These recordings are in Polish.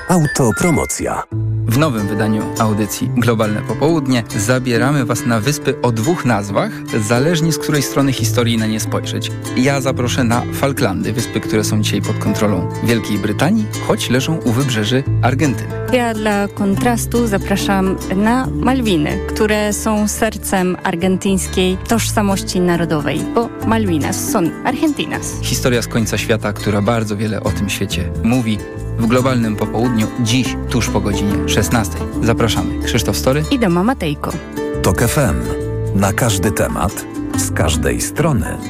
Autopromocja. W nowym wydaniu audycji Globalne Popołudnie zabieramy Was na wyspy o 2 nazwach, zależnie z której strony historii na nie spojrzeć. Ja zaproszę na Falklandy, wyspy, które są dzisiaj pod kontrolą Wielkiej Brytanii, choć leżą u wybrzeży Argentyny. Ja dla kontrastu zapraszam na Malwiny, które są sercem argentyńskiej tożsamości narodowej, bo Malvinas są Argentinas. Historia z końca świata, która bardzo wiele o tym świecie mówi. W Globalnym Popołudniu dziś, tuż po godzinie 16. Zapraszamy. Krzysztof Story i Doma Matejko. TOK FM. Na każdy temat, z każdej strony.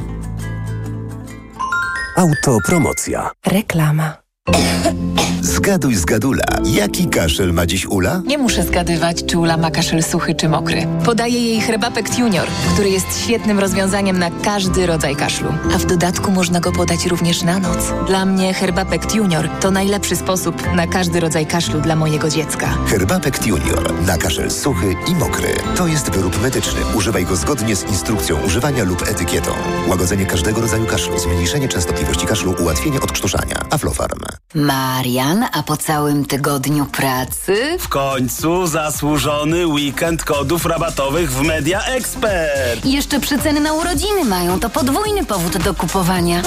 Autopromocja. Reklama. Zgaduj z Gadula. Jaki kaszel ma dziś Ula? Nie muszę zgadywać, czy Ula ma kaszel suchy czy mokry. Podaję jej Herbapekt Junior, który jest świetnym rozwiązaniem na każdy rodzaj kaszlu. A w dodatku można go podać również na noc. Dla mnie Herbapekt Junior to najlepszy sposób na każdy rodzaj kaszlu dla mojego dziecka. Herbapekt Junior na kaszel suchy i mokry. To jest wyrób medyczny. Używaj go zgodnie z instrukcją używania lub etykietą. Łagodzenie każdego rodzaju kaszlu, zmniejszenie częstotliwości kaszlu, ułatwienie odkrztuszania. Aflofarm. Marian, a po całym tygodniu pracy? W końcu zasłużony weekend kodów rabatowych w Media Expert. I jeszcze przeceny na urodziny mają, to podwójny powód do kupowania.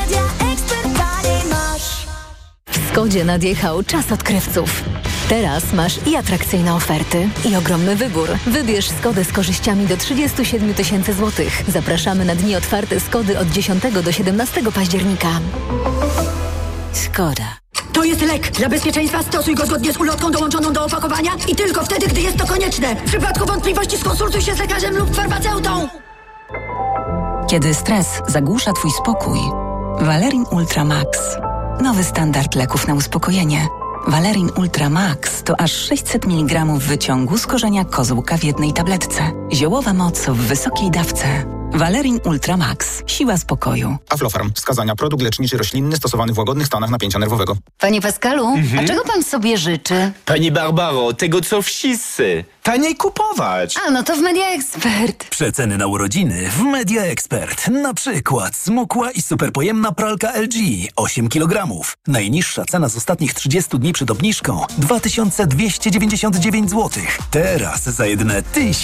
W Skodzie nadjechał czas odkrywców. Teraz masz i atrakcyjne oferty, i ogromny wybór. Wybierz Skodę z korzyściami do 37 000 złotych. Zapraszamy na dni otwarte Skody od 10 do 17 października. Skoda. To jest lek. Dla bezpieczeństwa stosuj go zgodnie z ulotką dołączoną do opakowania i tylko wtedy, gdy jest to konieczne. W przypadku wątpliwości skonsultuj się z lekarzem lub farmaceutą. Kiedy stres zagłusza Twój spokój, Valerin Ultra Max. Nowy standard leków na uspokojenie. Valerin Ultra Max to aż 600 mg wyciągu z korzenia kozłka w jednej tabletce. Ziołowa moc w wysokiej dawce. Valerin Ultra Max. Siła spokoju. Aflofarm. Wskazania. Produkt leczniczy roślinny stosowany w łagodnych stanach napięcia nerwowego. Panie Pascalu, a czego pan sobie życzy? Pani Barbaro, tego co wszyscy. Taniej kupować. A, no to w Media Expert. Przeceny na urodziny w Media Expert. Na przykład smukła i superpojemna pralka LG 8 kg. Najniższa cena z ostatnich 30 dni przed obniżką 2299 zł. Teraz za jedne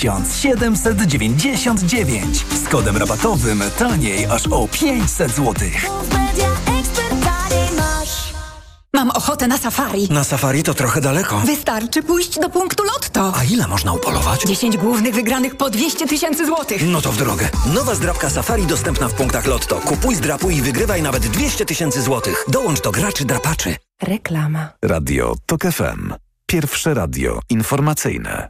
1799. Z kodem rabatowym taniej aż o 500 zł. Mam ochotę na safari. Na safari to trochę daleko. Wystarczy pójść do punktu Lotto. A ile można upolować? 10 głównych wygranych po 200 000 złotych. No to w drogę. Nowa zdrabka safari dostępna w punktach Lotto. Kupuj, zdrapuj i wygrywaj nawet 200 000 złotych. Dołącz do graczy drapaczy. Reklama. Radio TOK FM. Pierwsze radio informacyjne.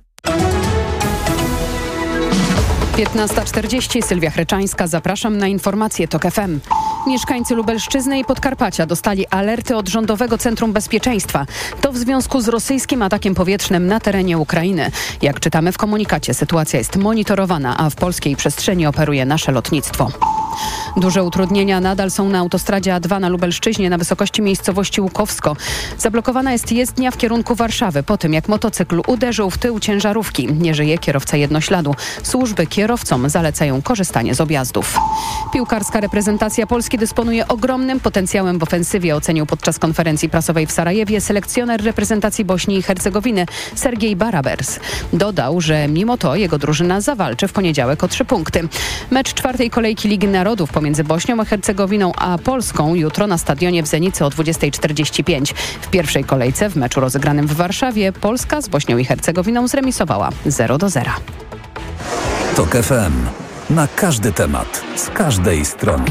15:40, Sylwia Chreczańska, zapraszam na informacje TOK FM. Mieszkańcy Lubelszczyzny i Podkarpacia dostali alerty od Rządowego Centrum Bezpieczeństwa. To w związku z rosyjskim atakiem powietrznym na terenie Ukrainy. Jak czytamy w komunikacie, sytuacja jest monitorowana, a w polskiej przestrzeni operuje nasze lotnictwo. Duże utrudnienia nadal są na autostradzie A2 na Lubelszczyźnie na wysokości miejscowości Łukowsko. Zablokowana jest jezdnia w kierunku Warszawy po tym, jak motocykl uderzył w tył ciężarówki. Nie żyje kierowca jednośladu. Służby kierowcom zalecają korzystanie z objazdów. Piłkarska reprezentacja Polski dysponuje ogromnym potencjałem w ofensywie, ocenił podczas konferencji prasowej w Sarajewie selekcjoner reprezentacji Bośni i Hercegowiny Sergiej Barabers. Dodał, że mimo to jego drużyna zawalczy w poniedziałek o 3 punkty. Mecz 4. kolejki Ligi Narodów pomiędzy Bośnią a Hercegowinną a Polską jutro na stadionie w Zenicy o 20:45. W pierwszej kolejce w meczu rozegranym w Warszawie Polska z Bośnią i Hercegowiną zremisowała 0-0. TOK FM. Na każdy temat, z każdej strony.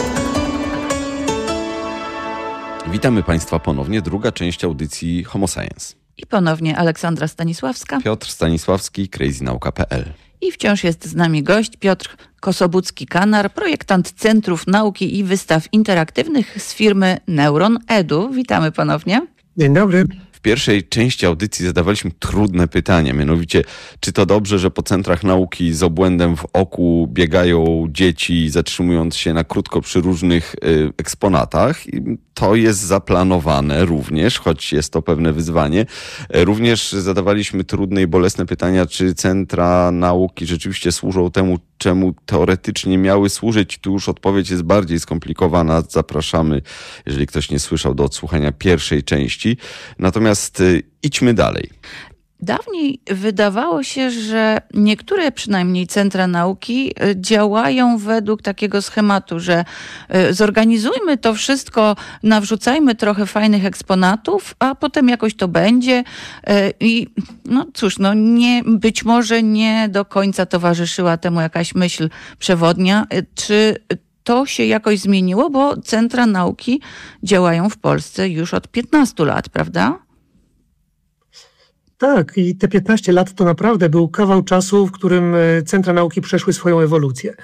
Witamy Państwa ponownie. Druga część audycji Homo Science. I ponownie Aleksandra Stanisławska. Piotr Stanisławski, crazynauka.pl. I wciąż jest z nami gość Piotr Kosobucki-Kanar, projektant Centrów Nauki i Wystaw Interaktywnych z firmy Neuron Edu. Witamy ponownie. Dzień dobry. W pierwszej części audycji zadawaliśmy trudne pytania, mianowicie czy to dobrze, że po centrach nauki z obłędem w oku biegają dzieci, zatrzymując się na krótko przy różnych eksponatach. To jest zaplanowane również, choć jest to pewne wyzwanie. Również zadawaliśmy trudne i bolesne pytania, czy centra nauki rzeczywiście służą temu, czemu teoretycznie miały służyć. Tu już odpowiedź jest bardziej skomplikowana. Zapraszamy, jeżeli ktoś nie słyszał, do odsłuchania pierwszej części. Natomiast idźmy dalej. Dawniej wydawało się, że niektóre przynajmniej centra nauki działają według takiego schematu, że zorganizujmy to wszystko, nawrzucajmy trochę fajnych eksponatów, a potem jakoś to będzie. I no cóż, być może nie do końca towarzyszyła temu jakaś myśl przewodnia. Czy to się jakoś zmieniło? Bo centra nauki działają w Polsce już od 15 lat, prawda? Tak, i te 15 lat to naprawdę był kawał czasu, w którym centra nauki przeszły swoją ewolucję.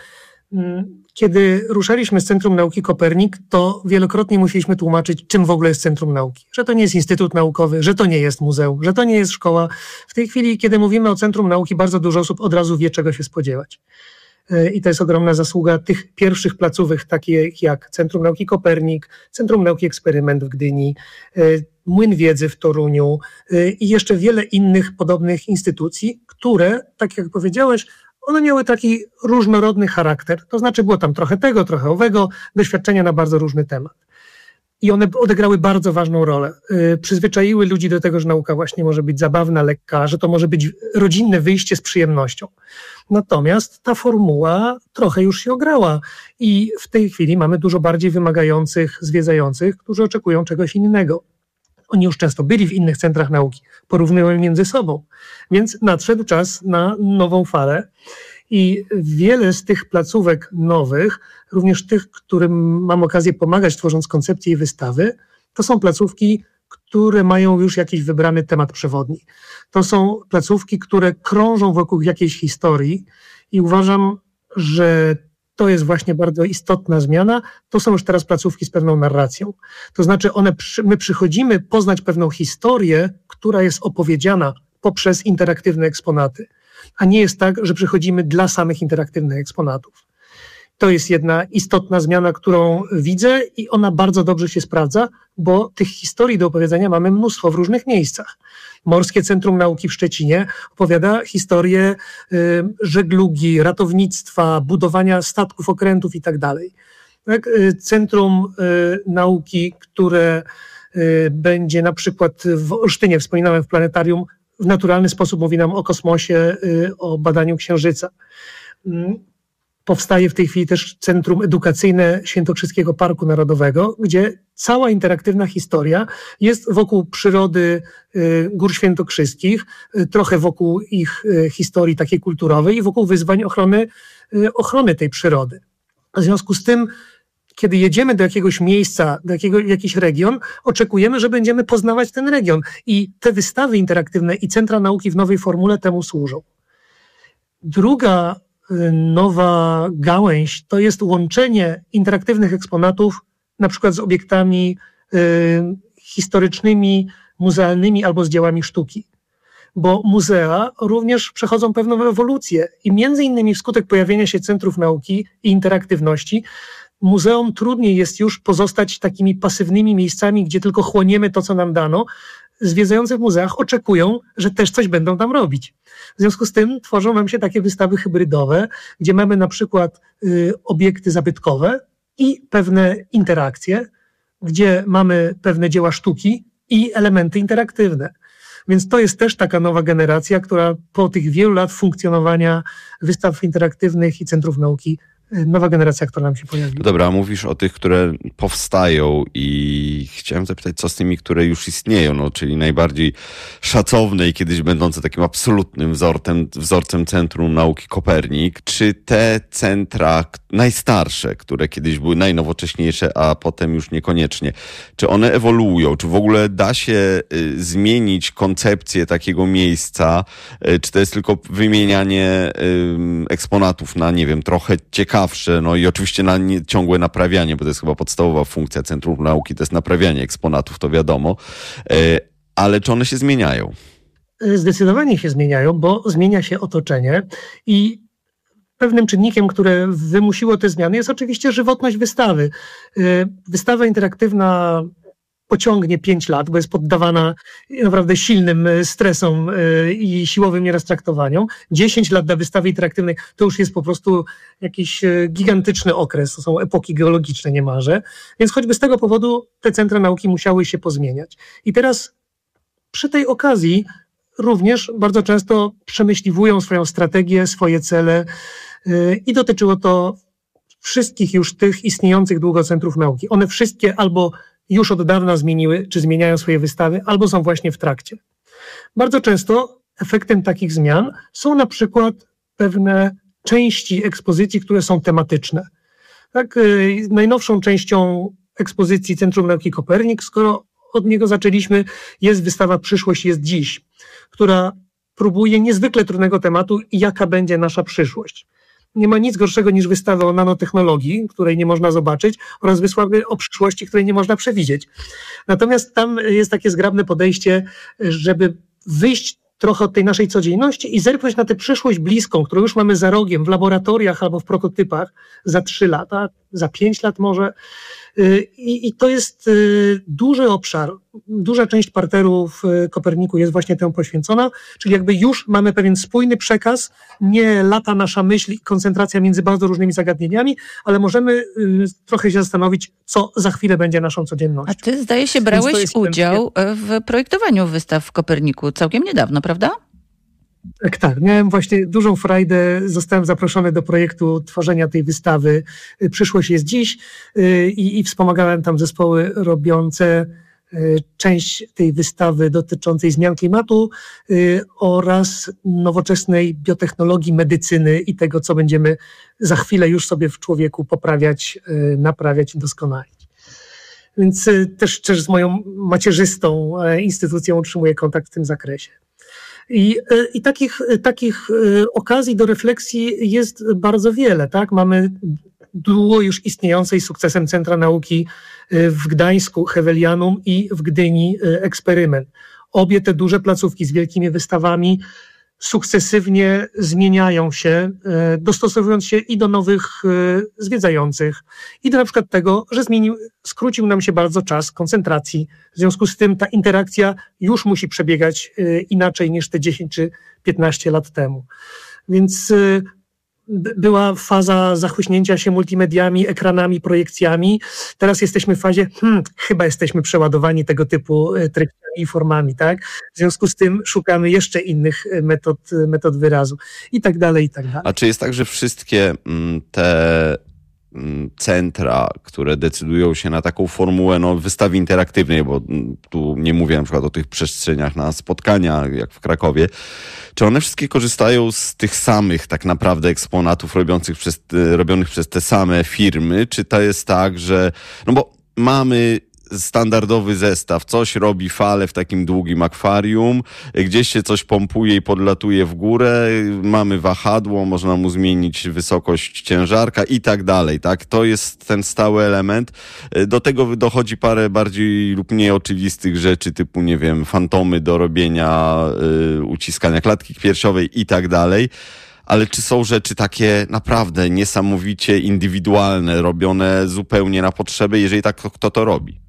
Kiedy ruszaliśmy z Centrum Nauki Kopernik, to wielokrotnie musieliśmy tłumaczyć, czym w ogóle jest Centrum Nauki. Że to nie jest instytut naukowy, że to nie jest muzeum, że to nie jest szkoła. W tej chwili, kiedy mówimy o Centrum Nauki, bardzo dużo osób od razu wie, czego się spodziewać. I to jest ogromna zasługa tych pierwszych placówek, takich jak Centrum Nauki Kopernik, Centrum Nauki Eksperyment w Gdyni, Młyn Wiedzy w Toruniu i jeszcze wiele innych podobnych instytucji, które, tak jak powiedziałeś, one miały taki różnorodny charakter. To znaczy było tam trochę tego, trochę owego, doświadczenia na bardzo różny temat. I one odegrały bardzo ważną rolę. Przyzwyczaiły ludzi do tego, że nauka właśnie może być zabawna, lekka, że to może być rodzinne wyjście z przyjemnością. Natomiast ta formuła trochę już się ograła i w tej chwili mamy dużo bardziej wymagających zwiedzających, którzy oczekują czegoś innego. Oni już często byli w innych centrach nauki, porównują je między sobą. Więc nadszedł czas na nową falę i wiele z tych placówek nowych, również tych, którym mam okazję pomagać, tworząc koncepcje i wystawy, to są placówki, które mają już jakiś wybrany temat przewodni. To są placówki, które krążą wokół jakiejś historii i uważam, że to jest właśnie bardzo istotna zmiana. To są już teraz placówki z pewną narracją. To znaczy my przychodzimy poznać pewną historię, która jest opowiedziana poprzez interaktywne eksponaty. A nie jest tak, że przychodzimy dla samych interaktywnych eksponatów. To jest jedna istotna zmiana, którą widzę i ona bardzo dobrze się sprawdza, bo tych historii do opowiedzenia mamy mnóstwo w różnych miejscach. Morskie Centrum Nauki w Szczecinie opowiada historię żeglugi, ratownictwa, budowania statków, okrętów i tak dalej. Centrum Nauki, które będzie na przykład w Olsztynie, wspominałem w planetarium, w naturalny sposób mówi nam o kosmosie, o badaniu Księżyca. Powstaje w tej chwili też Centrum Edukacyjne Świętokrzyskiego Parku Narodowego, gdzie cała interaktywna historia jest wokół przyrody Gór Świętokrzyskich, trochę wokół ich historii takiej kulturowej i wokół wyzwań ochrony tej przyrody. W związku z tym, kiedy jedziemy do jakiegoś miejsca, jakiś region, oczekujemy, że będziemy poznawać ten region. I te wystawy interaktywne i centra nauki w nowej formule temu służą. Druga nowa gałęź to jest łączenie interaktywnych eksponatów na przykład z obiektami historycznymi, muzealnymi albo z dziełami sztuki. Bo muzea również przechodzą pewną ewolucję i między innymi wskutek pojawienia się centrów nauki i interaktywności muzeum trudniej jest już pozostać takimi pasywnymi miejscami, gdzie tylko chłoniemy to, co nam dano. Zwiedzający w muzeach oczekują, że też coś będą tam robić. W związku z tym tworzą nam się takie wystawy hybrydowe, gdzie mamy na przykład obiekty zabytkowe i pewne interakcje, gdzie mamy pewne dzieła sztuki i elementy interaktywne. Więc to jest też taka nowa generacja, która po tych wielu lat funkcjonowania wystaw interaktywnych i centrów nauki, nowa generacja, która nam się pojawiła. Dobra, mówisz o tych, które powstają i chciałem zapytać, co z tymi, które już istnieją, czyli najbardziej szacowne i kiedyś będące takim absolutnym wzorcem Centrum Nauki Kopernik. Czy te centra najstarsze, które kiedyś były najnowocześniejsze, a potem już niekoniecznie, czy one ewoluują? Czy w ogóle da się zmienić koncepcję takiego miejsca? Czy to jest tylko wymienianie eksponatów na, nie wiem, trochę ciekawsze, i oczywiście na ciągłe naprawianie, bo to jest chyba podstawowa funkcja Centrum Nauki, to jest naprawianie eksponatów, to wiadomo, ale czy one się zmieniają? Zdecydowanie się zmieniają, bo zmienia się otoczenie i pewnym czynnikiem, które wymusiło te zmiany, jest oczywiście żywotność wystawy. Wystawa interaktywna pociągnie 5 lat, bo jest poddawana naprawdę silnym stresom i siłowym nieroztraktowaniom. 10 lat dla wystawy interaktywnej to już jest po prostu jakiś gigantyczny okres, to są epoki geologiczne niemalże. Więc choćby z tego powodu te centra nauki musiały się pozmieniać. I teraz przy tej okazji również bardzo często przemyśliwują swoją strategię, swoje cele i dotyczyło to wszystkich już tych istniejących długo centrów nauki. One wszystkie albo już od dawna zmieniły, czy zmieniają swoje wystawy, albo są właśnie w trakcie. Bardzo często efektem takich zmian są na przykład pewne części ekspozycji, które są tematyczne. Tak, najnowszą częścią ekspozycji Centrum Nauki Kopernik, skoro od niego zaczęliśmy, jest wystawa Przyszłość jest dziś, która próbuje niezwykle trudnego tematu, jaka będzie nasza przyszłość. Nie ma nic gorszego niż wystawa o nanotechnologii, której nie można zobaczyć, oraz wystawy o przyszłości, której nie można przewidzieć. Natomiast tam jest takie zgrabne podejście, żeby wyjść trochę od tej naszej codzienności i zerknąć na tę przyszłość bliską, którą już mamy za rogiem, w laboratoriach albo w prototypach za 3 lata, za 5 lat może. I to jest duży obszar, duża część parteru w Koperniku jest właśnie temu poświęcona, czyli jakby już mamy pewien spójny przekaz, nie lata nasza myśl i koncentracja między bardzo różnymi zagadnieniami, ale możemy trochę się zastanowić, co za chwilę będzie naszą codziennością. A ty, zdaje się, brałeś udział w projektowaniu wystaw w Koperniku całkiem niedawno, prawda? Tak. Miałem właśnie dużą frajdę. Zostałem zaproszony do projektu tworzenia tej wystawy Przyszłość jest dziś i wspomagałem tam zespoły robiące część tej wystawy dotyczącej zmian klimatu oraz nowoczesnej biotechnologii, medycyny i tego, co będziemy za chwilę już sobie w człowieku poprawiać, naprawiać i doskonalić. Więc też z moją macierzystą instytucją utrzymuję kontakt w tym zakresie. I takich okazji do refleksji jest bardzo wiele, tak? Mamy długo już istniejące i sukcesem Centra Nauki w Gdańsku Hewelianum i w Gdyni Eksperyment. Obie te duże placówki z wielkimi wystawami sukcesywnie zmieniają się, dostosowując się i do nowych zwiedzających, i do na przykład tego, że skrócił nam się bardzo czas koncentracji. W związku z tym ta interakcja już musi przebiegać inaczej niż te 10 czy 15 lat temu. Więc była faza zachłyśnięcia się multimediami, ekranami, projekcjami. Teraz jesteśmy w fazie, chyba jesteśmy przeładowani tego typu treściami i formami, tak? W związku z tym szukamy jeszcze innych metod wyrazu i tak dalej, i tak dalej. A czy jest tak, że wszystkie te centra, które decydują się na taką formułę wystawy interaktywnej, bo tu nie mówię na przykład o tych przestrzeniach na spotkania, jak w Krakowie, czy one wszystkie korzystają z tych samych tak naprawdę eksponatów robionych przez te same firmy, czy to jest tak, że bo mamy standardowy zestaw, coś robi fale w takim długim akwarium, gdzieś się coś pompuje i podlatuje w górę, mamy wahadło, można mu zmienić wysokość ciężarka i tak dalej, tak? To jest ten stały element. Do tego dochodzi parę bardziej lub mniej oczywistych rzeczy, typu, nie wiem, fantomy do robienia uciskania klatki piersiowej i tak dalej. Ale czy są rzeczy takie naprawdę niesamowicie indywidualne, robione zupełnie na potrzeby? Jeżeli tak, to kto to robi?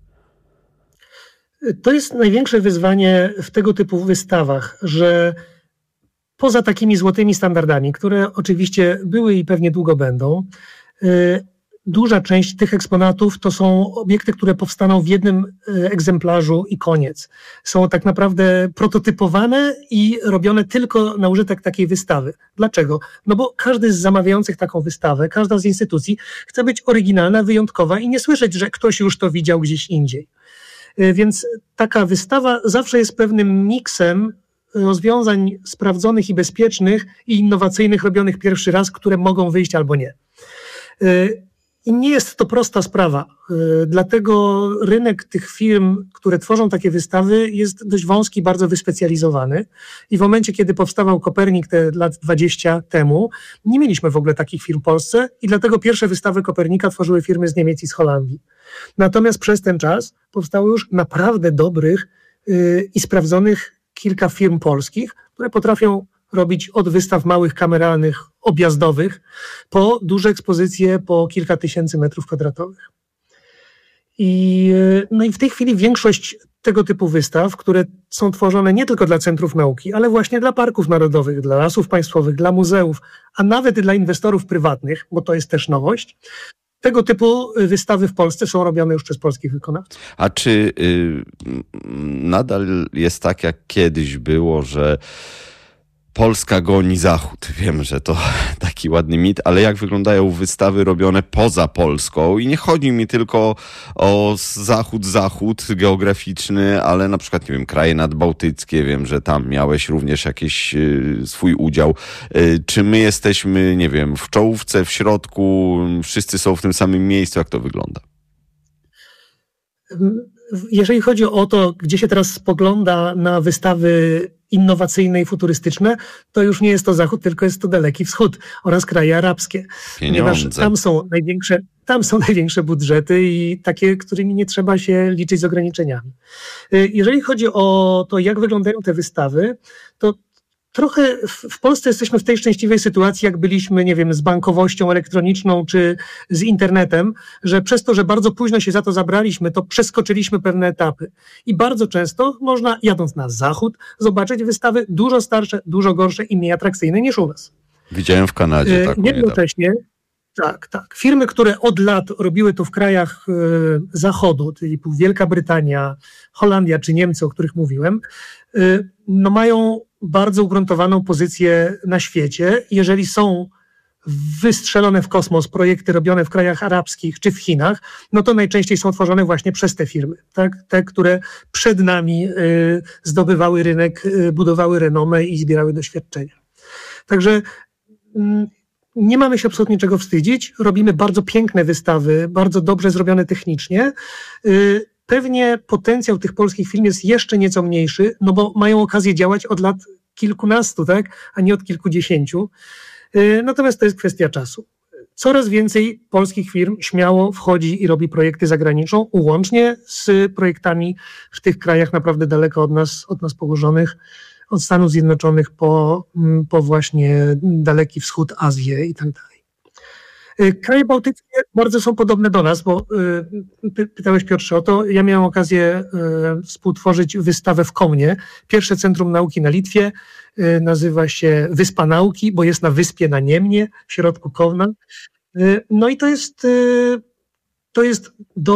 To jest największe wyzwanie w tego typu wystawach, że poza takimi złotymi standardami, które oczywiście były i pewnie długo będą, duża część tych eksponatów to są obiekty, które powstaną w jednym egzemplarzu i koniec. Są tak naprawdę prototypowane i robione tylko na użytek takiej wystawy. Dlaczego? No bo każdy z zamawiających taką wystawę, każda z instytucji chce być oryginalna, wyjątkowa i nie słyszeć, że ktoś już to widział gdzieś indziej. Więc taka wystawa zawsze jest pewnym miksem rozwiązań sprawdzonych i bezpiecznych i innowacyjnych, robionych pierwszy raz, które mogą wyjść albo nie. I nie jest to prosta sprawa. Dlatego rynek tych firm, które tworzą takie wystawy, jest dość wąski, bardzo wyspecjalizowany. I w momencie, kiedy powstawał Kopernik te lat 20 temu, nie mieliśmy w ogóle takich firm w Polsce i dlatego pierwsze wystawy Kopernika tworzyły firmy z Niemiec i z Holandii. Natomiast przez ten czas powstało już naprawdę dobrych i sprawdzonych kilka firm polskich, które potrafią robić od wystaw małych, kameralnych, objazdowych, po duże ekspozycje po kilka tysięcy metrów kwadratowych. No i w tej chwili większość tego typu wystaw, które są tworzone nie tylko dla centrów nauki, ale właśnie dla parków narodowych, dla lasów państwowych, dla muzeów, a nawet dla inwestorów prywatnych, bo to jest też nowość. Tego typu wystawy w Polsce są robione już przez polskich wykonawców. A czy nadal jest tak, jak kiedyś było, że Polska goni Zachód? Wiem, że to taki ładny mit, ale jak wyglądają wystawy robione poza Polską? I nie chodzi mi tylko o zachód geograficzny, ale na przykład, nie wiem, kraje nadbałtyckie, wiem, że tam miałeś również jakiś swój udział. Czy my jesteśmy, nie wiem, w czołówce, w środku, wszyscy są w tym samym miejscu? Jak to wygląda? Jeżeli chodzi o to, gdzie się teraz spogląda na wystawy innowacyjne i futurystyczne, to już nie jest to Zachód, tylko jest to Daleki Wschód oraz kraje arabskie. Ponieważ tam są największe budżety i takie, którymi nie trzeba się liczyć z ograniczeniami. Jeżeli chodzi o to, jak wyglądają te wystawy, to trochę w Polsce jesteśmy w tej szczęśliwej sytuacji, jak byliśmy, nie wiem, z bankowością elektroniczną czy z internetem, że przez to, że bardzo późno się za to zabraliśmy, to przeskoczyliśmy pewne etapy. I bardzo często można, jadąc na zachód, zobaczyć wystawy dużo starsze, dużo gorsze i mniej atrakcyjne niż u nas. Widziałem w Kanadzie taką. Jednocześnie, tak. Firmy, które od lat robiły to w krajach zachodu, typu Wielka Brytania, Holandia czy Niemcy, o których mówiłem, no mają bardzo ugruntowaną pozycję na świecie. Jeżeli są wystrzelone w kosmos projekty robione w krajach arabskich czy w Chinach, no to najczęściej są tworzone właśnie przez te firmy, tak? Te, które przed nami zdobywały rynek, budowały renomę i zbierały doświadczenia. Także nie mamy się absolutnie czego wstydzić. Robimy bardzo piękne wystawy, bardzo dobrze zrobione technicznie. Pewnie potencjał tych polskich firm jest jeszcze nieco mniejszy, no bo mają okazję działać od lat kilkunastu, tak, a nie od kilkudziesięciu. Natomiast to jest kwestia czasu. Coraz więcej polskich firm śmiało wchodzi i robi projekty za granicą, łącznie z projektami w tych krajach naprawdę daleko od nas położonych, od Stanów Zjednoczonych po właśnie Daleki Wschód, Azję i tak dalej. Kraje bałtyckie bardzo są podobne do nas, bo pytałeś, Piotrze, o to. Ja miałem okazję współtworzyć wystawę w Komnie. Pierwsze Centrum Nauki na Litwie. Nazywa się Wyspa Nauki, bo jest na wyspie na Niemnie, w środku Komna. No i to jest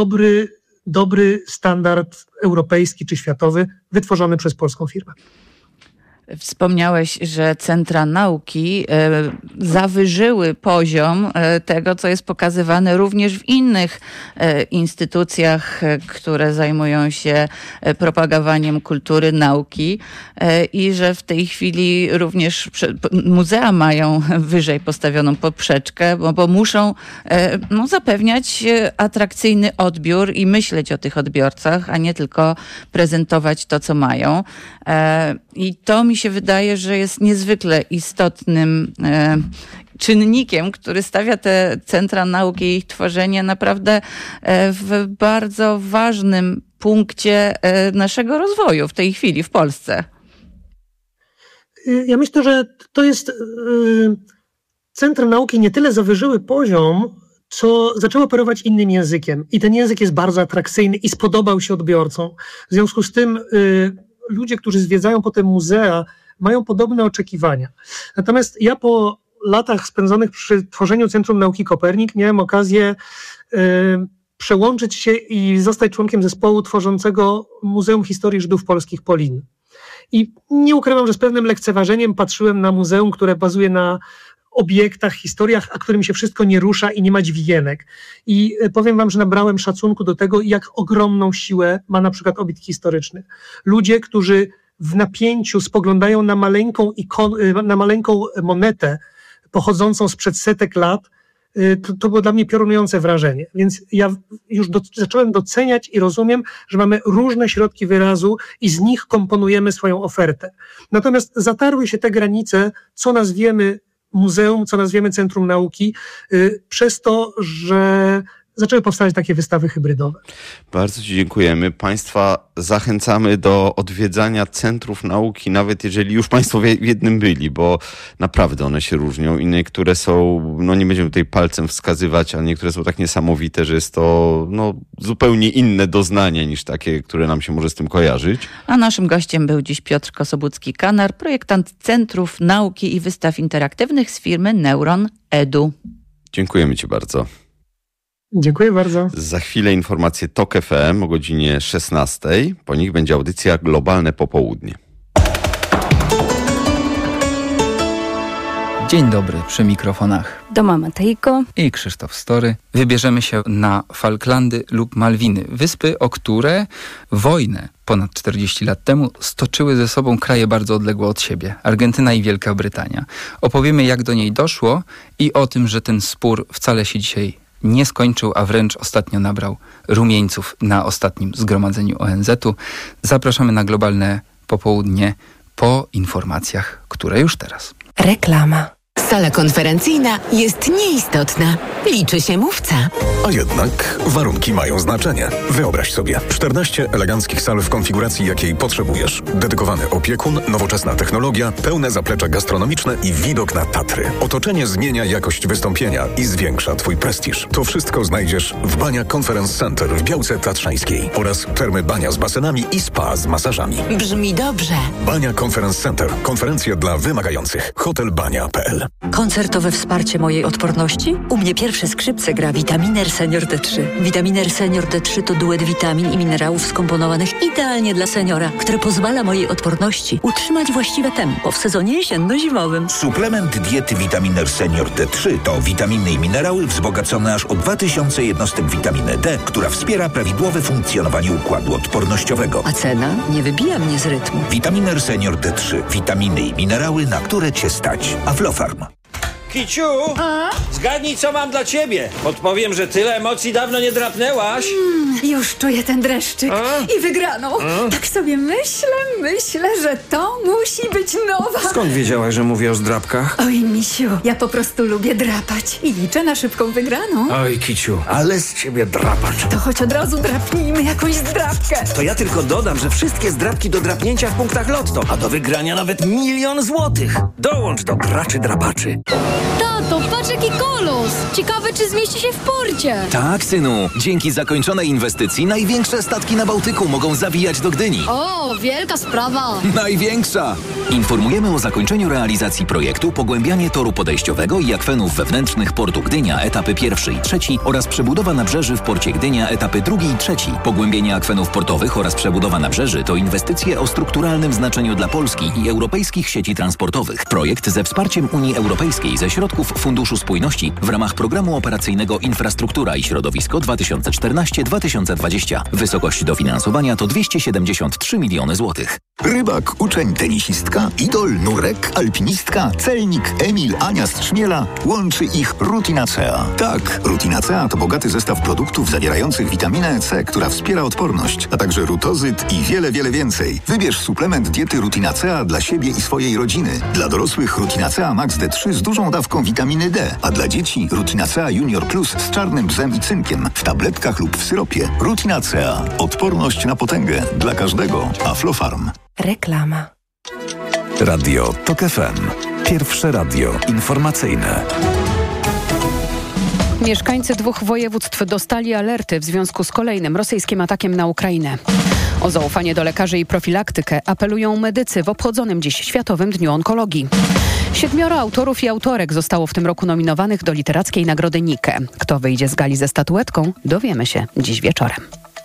dobry standard europejski czy światowy, wytworzony przez polską firmę. Wspomniałeś, że centra nauki zawyżyły poziom tego, co jest pokazywane również w innych instytucjach, które zajmują się propagowaniem kultury, nauki i że w tej chwili również muzea mają wyżej postawioną poprzeczkę, bo muszą zapewniać atrakcyjny odbiór i myśleć o tych odbiorcach, a nie tylko prezentować to, co mają. I to mi się wydaje, że jest niezwykle istotnym czynnikiem, który stawia te centra nauki i ich tworzenie naprawdę w bardzo ważnym punkcie naszego rozwoju w tej chwili w Polsce. Ja myślę, że to jest... Centra nauki nie tyle zawyżyły poziom, co zaczęło operować innym językiem. I ten język jest bardzo atrakcyjny i spodobał się odbiorcom. W związku z tym ludzie, którzy zwiedzają potem muzea, mają podobne oczekiwania. Natomiast ja po latach spędzonych przy tworzeniu Centrum Nauki Kopernik miałem okazję przełączyć się i zostać członkiem zespołu tworzącego Muzeum Historii Żydów Polskich Polin. I nie ukrywam, że z pewnym lekceważeniem patrzyłem na muzeum, które bazuje na obiektach, historiach, a którym się wszystko nie rusza i nie ma dźwigienek. I powiem wam, że nabrałem szacunku do tego, jak ogromną siłę ma na przykład obiekt historyczny. Ludzie, którzy w napięciu spoglądają na maleńką monetę pochodzącą sprzed setek lat, to było dla mnie piorunujące wrażenie. Więc ja już zacząłem doceniać i rozumiem, że mamy różne środki wyrazu i z nich komponujemy swoją ofertę. Natomiast zatarły się te granice, co nazwiemy muzeum, co nazwiemy Centrum Nauki, przez to, że zaczęły powstawać takie wystawy hybrydowe. Bardzo Ci dziękujemy. Państwa zachęcamy do odwiedzania centrów nauki, nawet jeżeli już Państwo w jednym byli, bo naprawdę one się różnią i niektóre są, nie będziemy tutaj palcem wskazywać, ale niektóre są tak niesamowite, że jest to zupełnie inne doznanie niż takie, które nam się może z tym kojarzyć. A naszym gościem był dziś Piotr Kosobucki-Kanar, projektant Centrów Nauki i Wystaw Interaktywnych z firmy Neuron Edu. Dziękujemy Ci bardzo. Dziękuję bardzo. Za chwilę informacje TOK FM o godzinie 16. Po nich będzie audycja Globalne Popołudnie. Dzień dobry, przy mikrofonach Doma Matejko i Krzysztof Story. Wybierzemy się na Falklandy lub Malwiny, wyspy, o które wojnę ponad 40 lat temu stoczyły ze sobą kraje bardzo odległe od siebie, Argentyna i Wielka Brytania. Opowiemy, jak do niej doszło i o tym, że ten spór wcale się dzisiaj nie skończył, a wręcz ostatnio nabrał rumieńców na ostatnim zgromadzeniu ONZ-u. Zapraszamy na Globalne Popołudnie po informacjach, które już teraz. Reklama. Sala konferencyjna jest nieistotna. Liczy się mówca. A jednak warunki mają znaczenie. Wyobraź sobie 14 eleganckich sal w konfiguracji, jakiej potrzebujesz. Dedykowany opiekun, nowoczesna technologia, pełne zaplecze gastronomiczne i widok na Tatry. Otoczenie zmienia jakość wystąpienia i zwiększa Twój prestiż. To wszystko znajdziesz w Bania Conference Center w Białce Tatrzańskiej oraz termy Bania z basenami i spa z masażami. Brzmi dobrze. Bania Conference Center. Konferencje dla wymagających. Hotelbania.pl. Koncertowe wsparcie mojej odporności? U mnie pierwsze skrzypce gra Vitaminer Senior D3. Vitaminer Senior D3 to duet witamin i minerałów skomponowanych idealnie dla seniora, które pozwala mojej odporności utrzymać właściwe tempo w sezonie jesienno-zimowym. Suplement diety Vitaminer Senior D3 to witaminy i minerały wzbogacone aż o 2000 jednostek witaminy D, która wspiera prawidłowe funkcjonowanie układu odpornościowego. A cena nie wybija mnie z rytmu. Vitaminer Senior D3. Witaminy i minerały, na które Cię stać. Aflofarm. Kiciu, zgadnij, co mam dla ciebie. Podpowiem, że tyle emocji dawno nie drapnęłaś. Już czuję ten dreszczyk i wygraną. Tak sobie myślę, że to musi być nowa. Skąd wiedziałaś, że mówię o zdrapkach? Oj, misiu, ja po prostu lubię drapać i liczę na szybką wygraną. Oj, Kiciu, ale z ciebie drapacz. To choć od razu drapnijmy jakąś zdrapkę. To ja tylko dodam, że wszystkie zdrapki do drapnięcia w punktach Lotto, a do wygrania nawet 1 000 000 złotych. Dołącz do graczy drapaczy. Tato, patrz jaki kolos! Ciekawe, czy zmieści się w porcie. Tak, synu. Dzięki zakończonej inwestycji największe statki na Bałtyku mogą zawijać do Gdyni. O, wielka sprawa. Największa! Informujemy o zakończeniu realizacji projektu Pogłębianie toru podejściowego i akwenów wewnętrznych portu Gdynia, etapy 1. i 3 oraz przebudowa nabrzeży w porcie Gdynia, etapy 2. i 3. Pogłębienie akwenów portowych oraz przebudowa nabrzeży to inwestycje o strukturalnym znaczeniu dla Polski i europejskich sieci transportowych. Projekt ze wsparciem Unii Europejskiej ze środków Funduszu Spójności w ramach Programu Operacyjnego Infrastruktura i Środowisko 2014-2020. Wysokość dofinansowania to 273 miliony złotych. Rybak, uczeń, tenisistka, idol, nurek, alpinistka, celnik, Emil, Ania z Trzmiela. Łączy ich Rutinacea. Tak, Rutinacea to bogaty zestaw produktów zawierających witaminę C, która wspiera odporność, a także rutozyt i wiele, wiele więcej. Wybierz suplement diety Rutinacea dla siebie i swojej rodziny. Dla dorosłych Rutinacea Max D3 z dużą dawką witaminy D, a dla dzieci Rutinacea Junior Plus z czarnym bzem i cynkiem w tabletkach lub w syropie. Rutinacea. Odporność na potęgę. Dla każdego. Aflofarm. Reklama. Radio TOK FM. Pierwsze radio informacyjne. Mieszkańcy 2 województw dostali alerty w związku z kolejnym rosyjskim atakiem na Ukrainę. O zaufanie do lekarzy i profilaktykę apelują medycy w obchodzonym dziś Światowym Dniu Onkologii. 7 autorów i autorek zostało w tym roku nominowanych do literackiej nagrody Nike. Kto wyjdzie z gali ze statuetką, dowiemy się dziś wieczorem.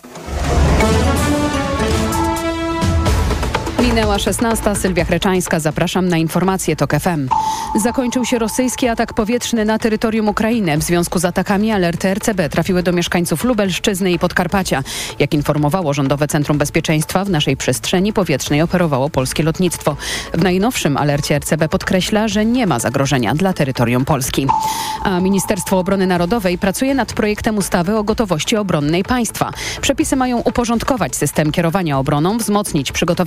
Minęła 16. Sylwia Chreczańska. Zapraszam na informacje TOK FM. Zakończył się rosyjski atak powietrzny na terytorium Ukrainy. W związku z atakami alerty RCB trafiły do mieszkańców Lubelszczyzny i Podkarpacia. Jak informowało Rządowe Centrum Bezpieczeństwa, w naszej przestrzeni powietrznej operowało polskie lotnictwo. W najnowszym alercie RCB podkreśla, że nie ma zagrożenia dla terytorium Polski. A Ministerstwo Obrony Narodowej pracuje nad projektem ustawy o gotowości obronnej państwa. Przepisy mają uporządkować system kierowania obroną, wzmocnić przygotowanie administracyjne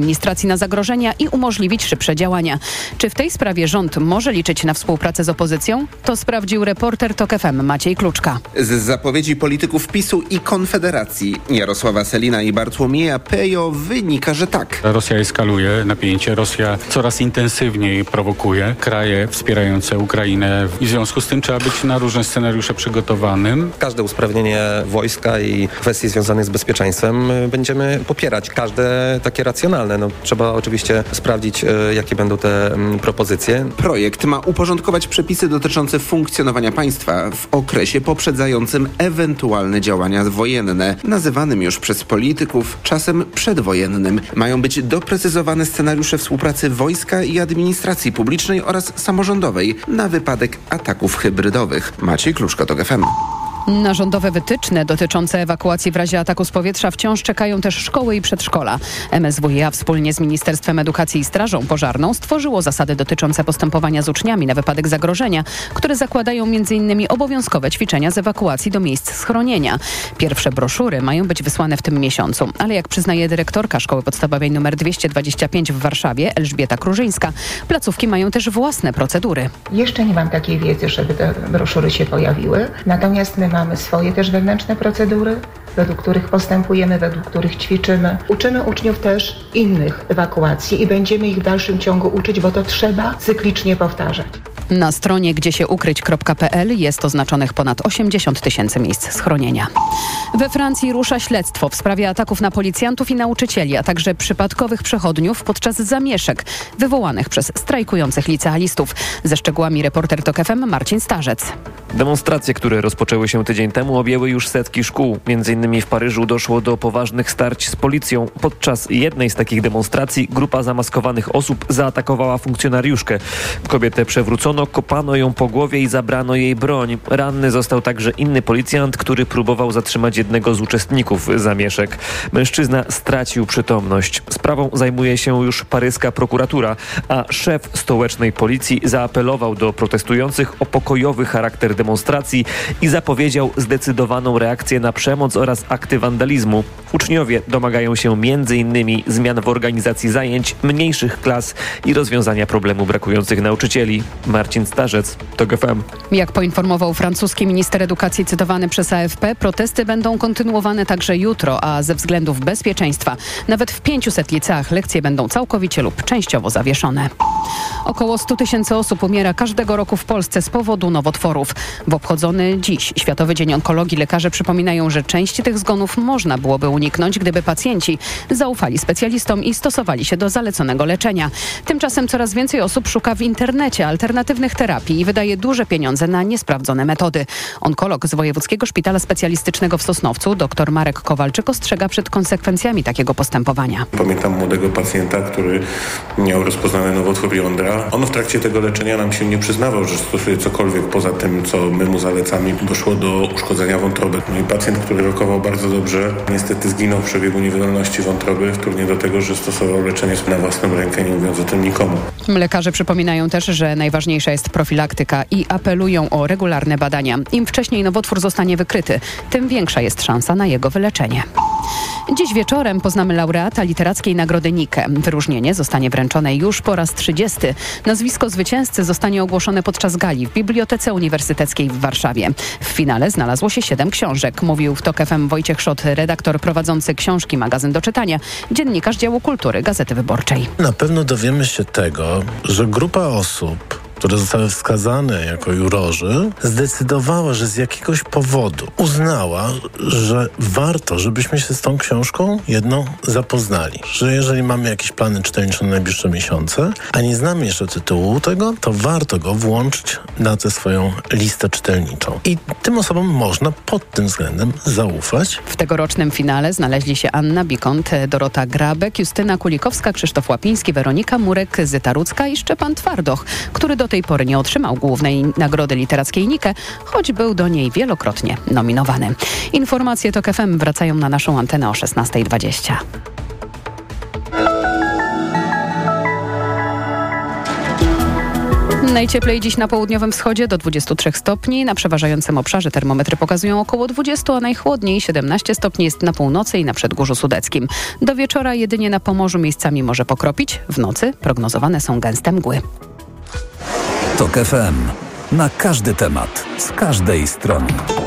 administracji na zagrożenia i umożliwić szybsze działania. Czy w tej sprawie rząd może liczyć na współpracę z opozycją? To sprawdził reporter TOK FM Maciej Kluczka. Z zapowiedzi polityków PiS-u i Konfederacji Jarosława Sellina i Bartłomieja Pejo wynika, że tak. Rosja eskaluje napięcie, Rosja coraz intensywniej prowokuje kraje wspierające Ukrainę i w związku z tym trzeba być na różne scenariusze przygotowanym. Każde usprawnienie wojska i kwestii związanych z bezpieczeństwem będziemy popierać. Każde takie racjonalne. Trzeba oczywiście sprawdzić, jakie będą te propozycje. Projekt ma uporządkować przepisy dotyczące funkcjonowania państwa w okresie poprzedzającym ewentualne działania wojenne, nazywanym już przez polityków czasem przedwojennym. Mają być doprecyzowane scenariusze współpracy wojska i administracji publicznej oraz samorządowej na wypadek ataków hybrydowych. Maciej Kluczka, TOK FM. Na rządowe wytyczne dotyczące ewakuacji w razie ataku z powietrza wciąż czekają też szkoły i przedszkola. MSWiA wspólnie z Ministerstwem Edukacji i Strażą Pożarną stworzyło zasady dotyczące postępowania z uczniami na wypadek zagrożenia, które zakładają m.in. obowiązkowe ćwiczenia z ewakuacji do miejsc schronienia. Pierwsze broszury mają być wysłane w tym miesiącu, ale jak przyznaje dyrektorka Szkoły Podstawowej nr 225 w Warszawie, Elżbieta Krużyńska, placówki mają też własne procedury. Jeszcze nie mam takiej wiedzy, żeby te broszury się pojawiły, natomiast my mamy swoje też wewnętrzne procedury, według których postępujemy, według których ćwiczymy. Uczymy uczniów też innych ewakuacji i będziemy ich w dalszym ciągu uczyć, bo to trzeba cyklicznie powtarzać. Na stronie gdziesieuukryć.pl jest oznaczonych ponad 80 000 miejsc schronienia. We Francji rusza śledztwo w sprawie ataków na policjantów i nauczycieli, a także przypadkowych przechodniów podczas zamieszek wywołanych przez strajkujących licealistów. Ze szczegółami reporter TOK FM Marcin Starzec. Demonstracje, które rozpoczęły się tydzień temu, objęły już setki szkół. Między innymi w Paryżu doszło do poważnych starć z policją. Podczas jednej z takich demonstracji grupa zamaskowanych osób zaatakowała funkcjonariuszkę. Kobietę przewrócono, kopano ją po głowie i zabrano jej broń. Ranny został także inny policjant, który próbował zatrzymać jednego z uczestników zamieszek. Mężczyzna stracił przytomność. Sprawą zajmuje się już paryska prokuratura, a szef stołecznej policji zaapelował do protestujących o pokojowy charakter demonstracji i zapowiedział zdecydowaną reakcję na przemoc oraz akty wandalizmu. Uczniowie domagają się m.in. zmian w organizacji zajęć, mniejszych klas i rozwiązania problemu brakujących nauczycieli. Marcin Starzec, TOK FM. Jak poinformował francuski minister edukacji cytowany przez AFP, protesty będą kontynuowane także jutro, a ze względów bezpieczeństwa nawet w 500 liceach lekcje będą całkowicie lub częściowo zawieszone. Około 100 000 osób umiera każdego roku w Polsce z powodu nowotworów. W obchodzony dziś Światowy Dzień Onkologii lekarze przypominają, że części tych zgonów można byłoby uniknąć, gdyby pacjenci zaufali specjalistom i stosowali się do zaleconego leczenia. Tymczasem coraz więcej osób szuka w internecie alternatywnych terapii i wydaje duże pieniądze na niesprawdzone metody. Onkolog z Wojewódzkiego Szpitala Specjalistycznego w Sosnowcu, dr Marek Kowalczyk, ostrzega przed konsekwencjami takiego postępowania. Pamiętam młodego pacjenta, który miał rozpoznany nowotwór jądra. On w trakcie tego leczenia nam się nie przyznawał, że stosuje cokolwiek poza tym, co my mu zalecamy. Doszło do uszkodzenia wątroby. No i pacjent, który rokował bardzo dobrze, niestety zginął w przebiegu niewydolności wątroby, wtórnie do tego, że stosował leczenie na własną rękę, nie mówiąc o tym nikomu. Lekarze przypominają też, że najważniejsza jest profilaktyka i apelują o regularne badania. Im wcześniej nowotwór zostanie wykryty, tym większa jest szansa na jego wyleczenie. Dziś wieczorem poznamy laureata Literackiej Nagrody Nike. Wyróżnienie zostanie wręczone już po raz 30. Nazwisko zwycięzcy zostanie ogłoszone podczas gali w Bibliotece Uniwersyteckiej w Warszawie. W finale znalazło się 7 książek. Mówił w TOK FM Wojciech Szot, redaktor prowadzący książki Magazyn do czytania, dziennikarz działu kultury Gazety Wyborczej. Na pewno dowiemy się tego, że grupa osób, które zostały wskazane jako jurorzy, zdecydowała, że z jakiegoś powodu uznała, że warto, żebyśmy się z tą książką jedną zapoznali. Że jeżeli mamy jakieś plany czytelnicze na najbliższe miesiące, a nie znamy jeszcze tytułu tego, to warto go włączyć na tę swoją listę czytelniczą. I tym osobom można pod tym względem zaufać. W tegorocznym finale znaleźli się Anna Bikont, Dorota Grabek, Justyna Kulikowska, Krzysztof Łapiński, Weronika Murek, Zyta Rudzka i Szczepan Twardoch, który do tej pory nie otrzymał głównej nagrody literackiej Nike, choć był do niej wielokrotnie nominowany. Informacje TOK FM wracają na naszą antenę o 16:20. Najcieplej dziś na południowym wschodzie do 23 stopni. Na przeważającym obszarze termometry pokazują około 20, a najchłodniej 17 stopni jest na północy i na Przedgórzu Sudeckim. Do wieczora jedynie na Pomorzu miejscami może pokropić. W nocy prognozowane są gęste mgły. TOK FM. Na każdy temat, z każdej strony.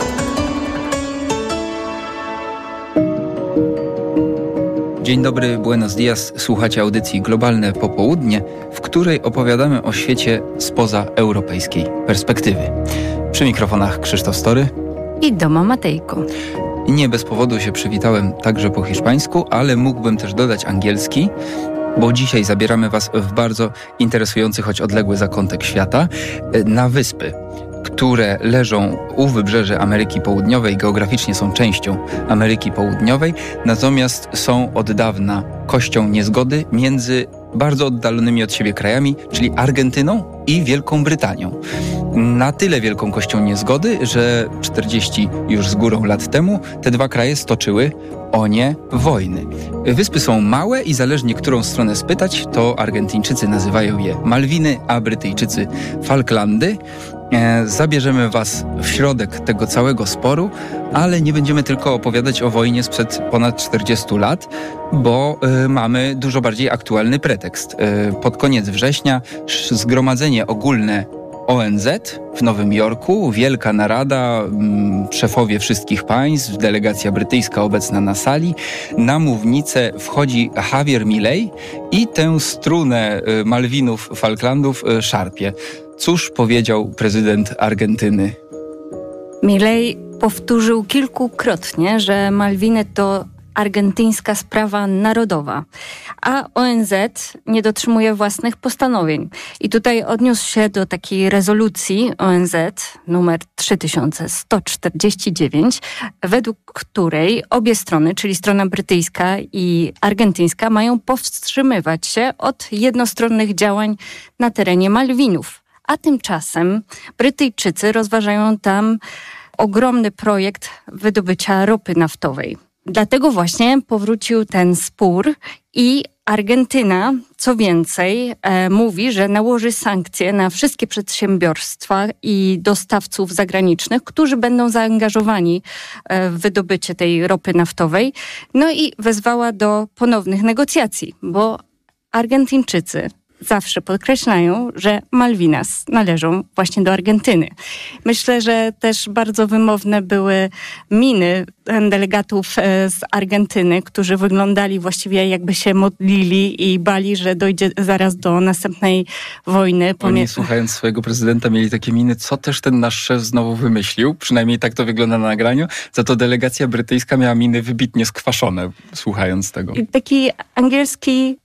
Dzień dobry, buenos dias. Słuchacie audycji Globalne Popołudnie, w której opowiadamy o świecie spoza europejskiej perspektywy. Przy mikrofonach Krzysztof Story i Doma Matejko. Nie bez powodu się przywitałem także po hiszpańsku, ale mógłbym też dodać angielski, bo dzisiaj zabieramy Was w bardzo interesujący, choć odległy zakątek świata, na wyspy, które leżą u wybrzeży Ameryki Południowej, geograficznie są częścią Ameryki Południowej, natomiast są od dawna kością niezgody między bardzo oddalonymi od siebie krajami, czyli Argentyną i Wielką Brytanią. Na tyle wielką kością niezgody, że 40 już z górą lat temu te dwa kraje stoczyły o nie wojny. Wyspy są małe i zależnie którą stronę spytać, to Argentyńczycy nazywają je Malwiny, a Brytyjczycy Falklandy. Zabierzemy Was w środek tego całego sporu, ale nie będziemy tylko opowiadać o wojnie sprzed ponad 40 lat, bo mamy dużo bardziej aktualny pretekst. Pod koniec września Zgromadzenie Ogólne ONZ w Nowym Jorku, wielka narada, szefowie wszystkich państw, delegacja brytyjska obecna na sali. Na mównicę wchodzi Javier Milei i tę strunę Malwinów, Falklandów szarpie. Cóż powiedział prezydent Argentyny? Milei powtórzył kilkukrotnie, że Malwiny to argentyńska sprawa narodowa, a ONZ nie dotrzymuje własnych postanowień. I tutaj odniósł się do takiej rezolucji ONZ numer 3149, według której obie strony, czyli strona brytyjska i argentyńska, mają powstrzymywać się od jednostronnych działań na terenie Malwinów. A tymczasem Brytyjczycy rozważają tam ogromny projekt wydobycia ropy naftowej. Dlatego właśnie powrócił ten spór i Argentyna, co więcej, mówi, że nałoży sankcje na wszystkie przedsiębiorstwa i dostawców zagranicznych, którzy będą zaangażowani w wydobycie tej ropy naftowej. No i wezwała do ponownych negocjacji, bo Argentyńczycy zawsze podkreślają, że Malwinas należą właśnie do Argentyny. Myślę, że też bardzo wymowne były miny delegatów z Argentyny, którzy wyglądali właściwie jakby się modlili i bali, że dojdzie zaraz do następnej wojny. Oni słuchając swojego prezydenta mieli takie miny, co też ten nasz szef znowu wymyślił. Przynajmniej tak to wygląda na nagraniu. Za to delegacja brytyjska miała miny wybitnie skwaszone, słuchając tego. I taki angielski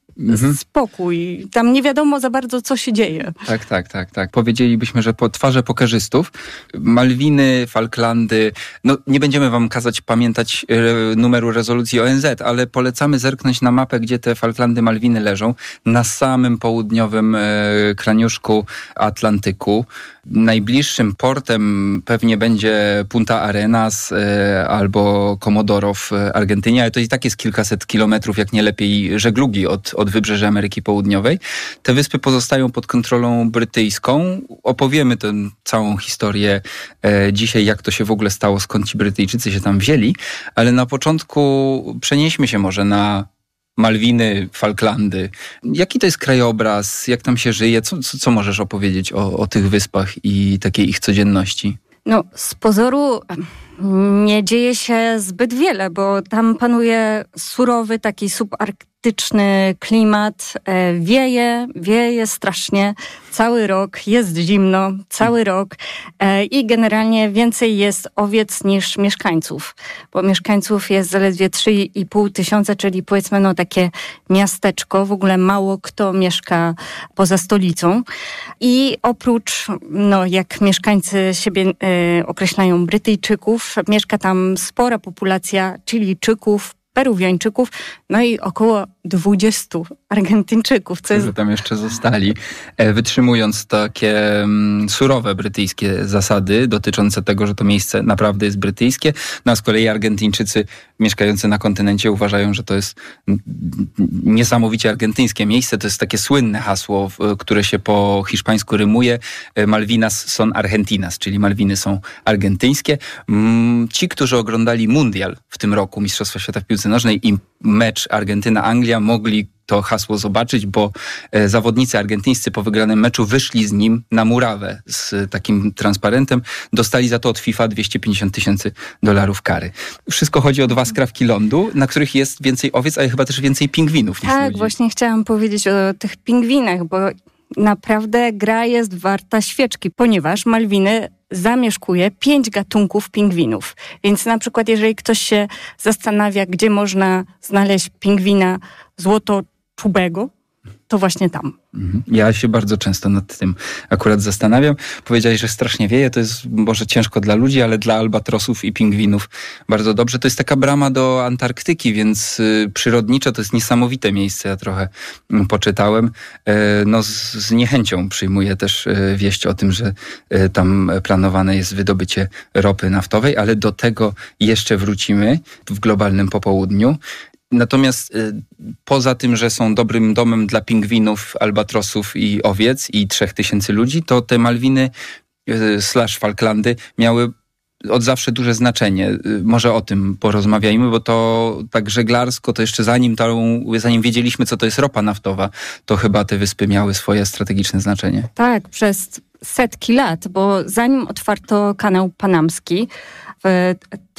spokój. Tam nie wiadomo za bardzo, co się dzieje. Tak. Powiedzielibyśmy, że po twarze pokerzystów Malwiny, Falklandy, no nie będziemy wam kazać pamiętać numeru rezolucji ONZ, ale polecamy zerknąć na mapę, gdzie te Falklandy, Malwiny leżą. Na samym południowym kraniuszku Atlantyku. Najbliższym portem pewnie będzie Punta Arenas albo Comodoro w Argentynie, ale to i tak jest kilkaset kilometrów, jak nie lepiej, żeglugi od wybrzeża Ameryki Południowej. Te wyspy pozostają pod kontrolą brytyjską. Opowiemy tę całą historię dzisiaj, jak to się w ogóle stało, skąd ci Brytyjczycy się tam wzięli, ale na początku przenieśmy się może na Malwiny, Falklandy. Jaki to jest krajobraz? Jak tam się żyje? Co możesz opowiedzieć o tych wyspach i takiej ich codzienności? No, z pozoru nie dzieje się zbyt wiele, bo tam panuje surowy, taki subarktyczny klimat. Wieje strasznie cały rok, jest zimno cały rok i generalnie więcej jest owiec niż mieszkańców, bo mieszkańców jest zaledwie 3,5 tysiąca, czyli powiedzmy no takie miasteczko, w ogóle mało kto mieszka poza stolicą. I oprócz, no jak mieszkańcy siebie określają, Brytyjczyków, mieszka tam spora populacja Chilijczyków, Peruwiańczyków, no i około 20 Argentyńczyków. Którzy tam jeszcze zostali, wytrzymując takie surowe brytyjskie zasady dotyczące tego, że to miejsce naprawdę jest brytyjskie. No a z kolei Argentyńczycy mieszkający na kontynencie uważają, że to jest niesamowicie argentyńskie miejsce. To jest takie słynne hasło, które się po hiszpańsku rymuje. Malvinas son Argentinas, czyli Malwiny są argentyńskie. Ci, którzy oglądali Mundial w tym roku, Mistrzostwa Świata w piłce nożnej i mecz Argentyna-Anglia, mogli to hasło zobaczyć, bo zawodnicy argentyńscy po wygranym meczu wyszli z nim na murawę z takim transparentem. Dostali za to od FIFA $250,000 kary. Wszystko chodzi o 2 skrawki lądu, na których jest więcej owiec, ale chyba też więcej pingwinów niż tak, ludzi. Właśnie chciałam powiedzieć o tych pingwinach, bo naprawdę gra jest warta świeczki, ponieważ Malwiny zamieszkuje 5 gatunków pingwinów. Więc na przykład jeżeli ktoś się zastanawia, gdzie można znaleźć pingwina złotoczubego, to właśnie tam. Ja się bardzo często nad tym akurat zastanawiam. Powiedziałeś, że strasznie wieje, to jest może ciężko dla ludzi, ale dla albatrosów i pingwinów bardzo dobrze. To jest taka brama do Antarktyki, więc przyrodniczo to jest niesamowite miejsce. Ja trochę poczytałem. No z niechęcią przyjmuję też wieść o tym, że tam planowane jest wydobycie ropy naftowej, ale do tego jeszcze wrócimy w globalnym popołudniu. Natomiast poza tym, że są dobrym domem dla pingwinów, albatrosów i owiec i 3000 ludzi, to te Malwiny / Falklandy miały od zawsze duże znaczenie. Może o tym porozmawiajmy, bo to tak żeglarsko, to jeszcze zanim wiedzieliśmy, co to jest ropa naftowa, to chyba te wyspy miały swoje strategiczne znaczenie. Tak, przez setki lat, bo zanim otwarto kanał panamski w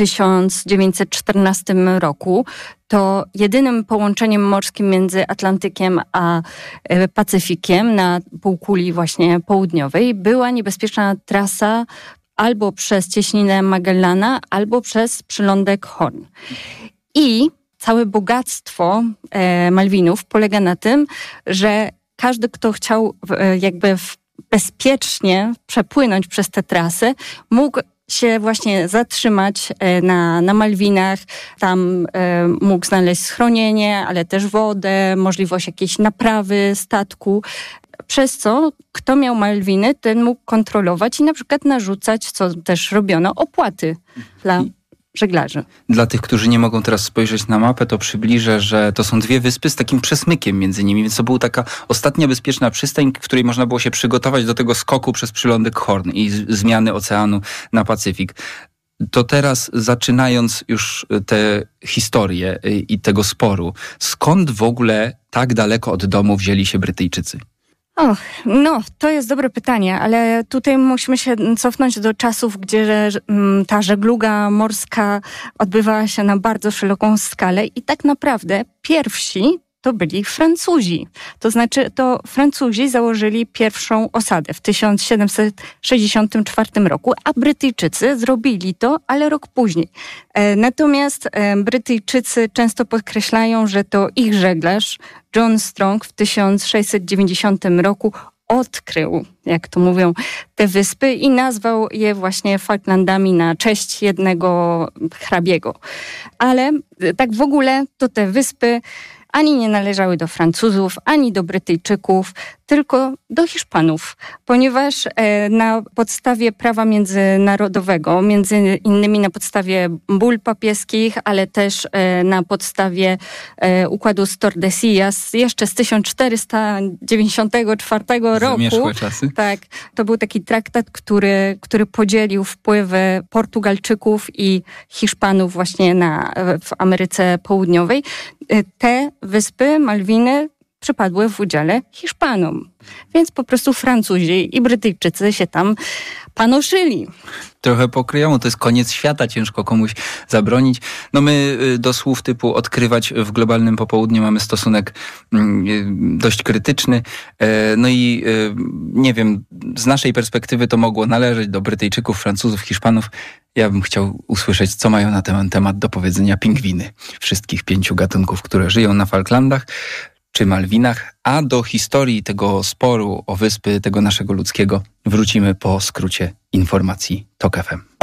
1914 roku, to jedynym połączeniem morskim między Atlantykiem a Pacyfikiem na półkuli właśnie południowej była niebezpieczna trasa albo przez cieśninę Magellana, albo przez przylądek Horn. I całe bogactwo Malwinów polega na tym, że każdy, kto chciał jakby bezpiecznie przepłynąć przez tę trasę, mógł się właśnie zatrzymać na Malwinach. Tam mógł znaleźć schronienie, ale też wodę, możliwość jakiejś naprawy statku. Przez co kto miał Malwiny, ten mógł kontrolować i na przykład narzucać, co też robiono, opłaty dla żeglarzy. Dla tych, którzy nie mogą teraz spojrzeć na mapę, to przybliżę, że to są 2 wyspy z takim przesmykiem między nimi, więc to była taka ostatnia bezpieczna przystań, w której można było się przygotować do tego skoku przez przylądek Horn i zmiany oceanu na Pacyfik. To teraz, zaczynając już tę historię i tego sporu, skąd w ogóle tak daleko od domu wzięli się Brytyjczycy? No, to jest dobre pytanie, ale tutaj musimy się cofnąć do czasów, gdzie ta żegluga morska odbywała się na bardzo szeroką skalę i tak naprawdę pierwsi to byli Francuzi. To znaczy, to Francuzi założyli pierwszą osadę w 1764 roku, a Brytyjczycy zrobili to, ale rok później. Natomiast Brytyjczycy często podkreślają, że to ich żeglarz John Strong w 1690 roku odkrył, jak to mówią, te wyspy i nazwał je właśnie Falklandami na cześć jednego hrabiego. Ale tak w ogóle to te wyspy ani nie należały do Francuzów, ani do Brytyjczyków, tylko do Hiszpanów, ponieważ na podstawie prawa międzynarodowego, między innymi na podstawie bul papieskich, ale też na podstawie układu z Tordesillas jeszcze z 1494 roku. Zamieszłe czasy. Tak, to był taki traktat, który podzielił wpływy Portugalczyków i Hiszpanów właśnie w Ameryce Południowej. Te wyspy, Malwiny, przypadły w udziale Hiszpanom. Więc po prostu Francuzi i Brytyjczycy się tam panoszyli. Trochę pokryjomu, to jest koniec świata, ciężko komuś zabronić. No my do słów typu odkrywać w globalnym popołudniu mamy stosunek dość krytyczny. No i nie wiem, z naszej perspektywy to mogło należeć do Brytyjczyków, Francuzów, Hiszpanów. Ja bym chciał usłyszeć, co mają na ten temat do powiedzenia pingwiny. Wszystkich 5 gatunków, które żyją na Falklandach czy Malwinach, a do historii tego sporu o wyspy, tego naszego ludzkiego, wrócimy po skrócie informacji TOK FM.